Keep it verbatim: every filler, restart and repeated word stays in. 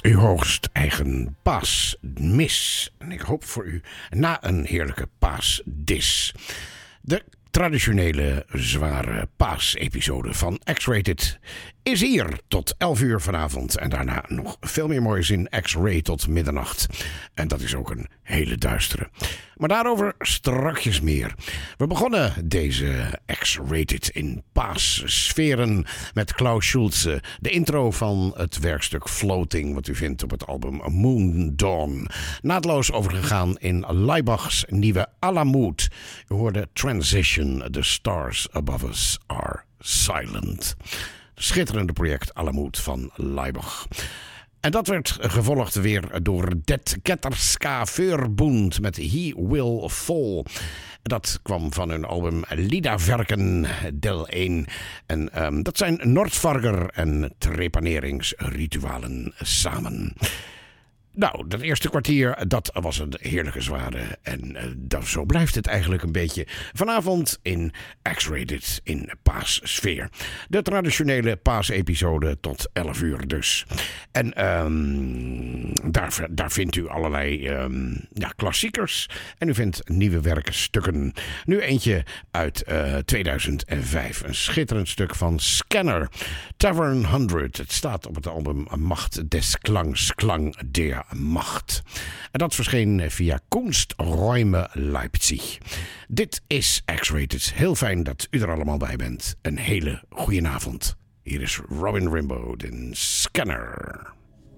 uw hoogst eigen paasmis. En ik hoop voor u na een heerlijke paasdis. De traditionele zware paasepisode van X-Rated is hier tot elf uur vanavond. En daarna nog veel meer moois in X-Ray tot middernacht. En dat is ook een hele duistere. Maar daarover strakjes meer. We begonnen deze X-Rated in paassferen met Klaus Schulze. De intro van het werkstuk Floating, wat u vindt op het album Moon Dawn. Naadloos overgegaan in Laibach's nieuwe Alamut. U hoorde Transition, The Stars Above Us Are Silent. Schitterende project Alamut van Laibach. En dat werd gevolgd weer door Det Ketterska Verbund met He Will Fall. Dat kwam van hun album Liederwerken deel één. En um, dat zijn Noordvarger en trepaneringsritualen samen. Nou, dat eerste kwartier, dat was een heerlijke zware. En uh, dat, zo blijft het eigenlijk een beetje vanavond in X-Rated in paassfeer. De traditionele paasepisode tot elf uur dus. En um, daar, daar vindt u allerlei um, ja, klassiekers. En u vindt nieuwe werkstukken. Nu eentje uit uh, tweeduizend vijf. Een schitterend stuk van Scanner. Tavern honderd. Het staat op het album Macht des Klangs. Klang der Macht. En dat verscheen via Kunsträume Leipzig. Dit is X-Rated. Heel fijn dat u er allemaal bij bent. Een hele goeie avond. Hier is Robin Rimbaud in Scanner.